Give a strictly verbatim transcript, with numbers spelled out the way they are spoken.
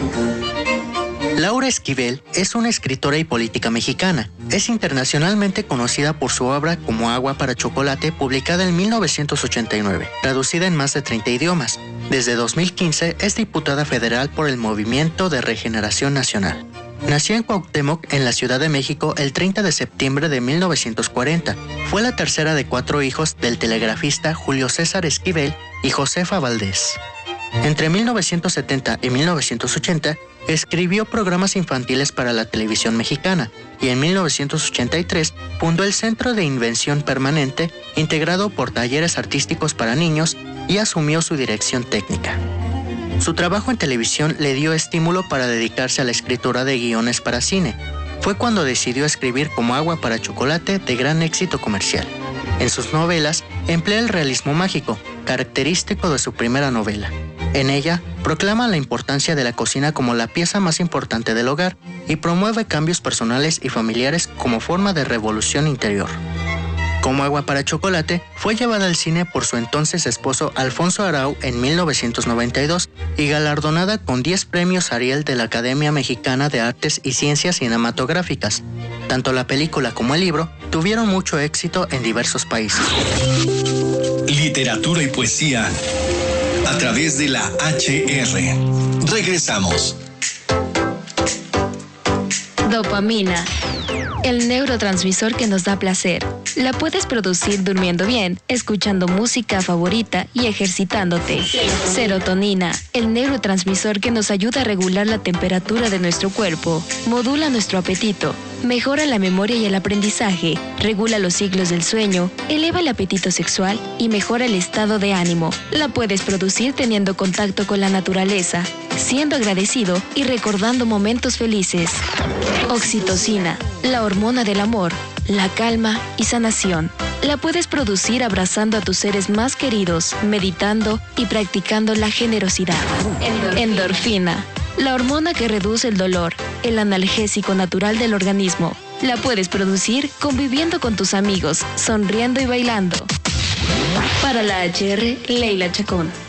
Laura Esquivel es una escritora y política mexicana. Es internacionalmente conocida por su obra Como agua para chocolate, publicada en mil novecientos ochenta y nueve, traducida en más de treinta idiomas. Desde dos mil quince es diputada federal por el Movimiento de Regeneración Nacional. Nació en Cuauhtémoc, en la Ciudad de México, el treinta de septiembre de mil novecientos cuarenta. Fue la tercera de cuatro hijos del telegrafista Julio César Esquivel y Josefa Valdés. Entre mil novecientos setenta y mil novecientos ochenta, escribió programas infantiles para la televisión mexicana y en mil novecientos ochenta y tres fundó el Centro de Invención Permanente, integrado por talleres artísticos para niños, y asumió su dirección técnica. Su trabajo en televisión le dio estímulo para dedicarse a la escritura de guiones para cine. Fue cuando decidió escribir Como agua para chocolate, de gran éxito comercial. En sus novelas emplea el realismo mágico, característico de su primera novela. En ella, proclama la importancia de la cocina como la pieza más importante del hogar y promueve cambios personales y familiares como forma de revolución interior. Como agua para chocolate fue llevada al cine por su entonces esposo Alfonso Arau en mil novecientos noventa y dos y galardonada con diez premios Ariel de la Academia Mexicana de Artes y Ciencias Cinematográficas. Tanto la película como el libro tuvieron mucho éxito en diversos países. Literatura y poesía a través de la H R. Regresamos. Dopamina, el neurotransmisor que nos da placer. La puedes producir durmiendo bien, escuchando música favorita y ejercitándote. Serotonina, el neurotransmisor que nos ayuda a regular la temperatura de nuestro cuerpo, modula nuestro apetito, mejora la memoria y el aprendizaje, regula los ciclos del sueño, eleva el apetito sexual y mejora el estado de ánimo. La puedes producir teniendo contacto con la naturaleza, siendo agradecido y recordando momentos felices. Oxitocina, la hormona del amor, la calma y sanación. La puedes producir abrazando a tus seres más queridos, meditando y practicando la generosidad. Endorfina. Endorfina, la hormona que reduce el dolor, el analgésico natural del organismo. La puedes producir conviviendo con tus amigos, sonriendo y bailando. Para la H R, Leila Chacón.